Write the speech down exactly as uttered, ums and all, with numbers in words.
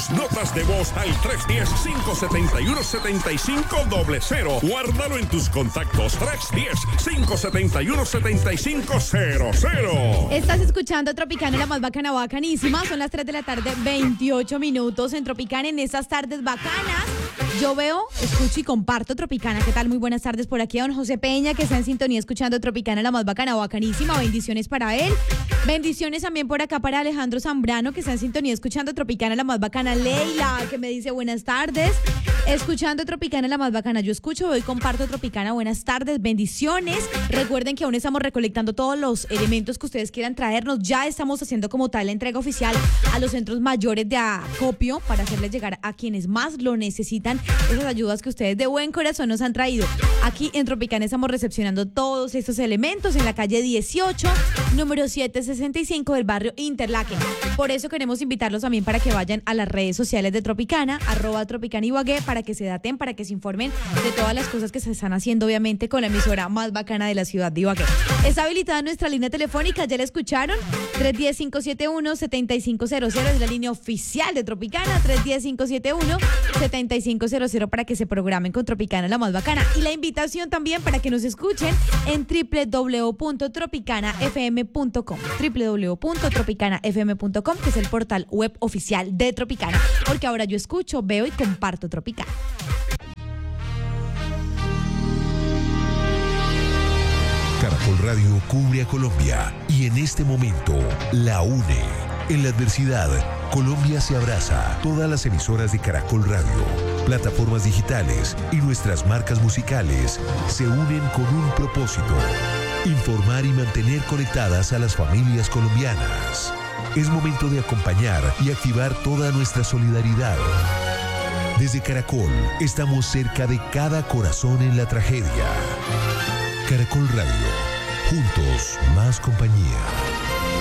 tus notas de voz al tres uno cero, cinco siete uno, siete cinco cero cero. Guárdalo en tus contactos. tres uno cero, cinco siete uno, siete cinco cero cero. Estás escuchando Tropicana, la más bacana, bacanísima. Son las tres de la tarde, veintiocho minutos en Tropicana, en esas tardes bacanas. Yo veo, escucho y comparto Tropicana. ¿Qué tal? Muy buenas tardes por aquí a don José Peña, que está en sintonía escuchando Tropicana, la más bacana, bacanísima. Bendiciones para él. Bendiciones también por acá para Alejandro Zambrano, que está en sintonía escuchando Tropicana, la más bacana. Leila, que me dice buenas tardes. Escuchando Tropicana, la más bacana. Yo escucho, hoy comparto Tropicana. Buenas tardes, bendiciones. Recuerden que aún estamos recolectando todos los elementos que ustedes quieran traernos. Ya estamos haciendo como tal la entrega oficial a los centros mayores de acopio para hacerles llegar a quienes más lo necesitan esas ayudas que ustedes de buen corazón nos han traído. Aquí en Tropicana estamos recepcionando todos estos elementos en la calle dieciocho, número setecientos sesenta y cinco del barrio Interlaken. Por eso queremos invitarlos también para que vayan a las redes sociales de Tropicana, arroba Tropicana Ibagué, para que se daten, para que se informen de todas las cosas que se están haciendo, obviamente, con la emisora más bacana de la ciudad de Ibagué. Está habilitada nuestra línea telefónica, ¿ya la escucharon? tres uno cero, cinco siete uno, siete cinco cero cero es la línea oficial de Tropicana, tres uno cero, cinco siete uno, siete cinco cero cero para que se programen con Tropicana, la más bacana. Y la invitación también para que nos escuchen en doble u doble u doble u punto tropicana f m punto com, doble u doble u doble u punto tropicana f m punto com, que es el portal web oficial de Tropicana, porque ahora yo escucho, veo y comparto Tropicana. Caracol Radio cubre a Colombia y en este momento la une. En la adversidad, Colombia se abraza. Todas las emisoras de Caracol Radio, plataformas digitales y nuestras marcas musicales se unen con un propósito: informar y mantener conectadas a las familias colombianas. Es momento de acompañar y activar toda nuestra solidaridad. Desde Caracol, estamos cerca de cada corazón en la tragedia. Caracol Radio, juntos más compañía.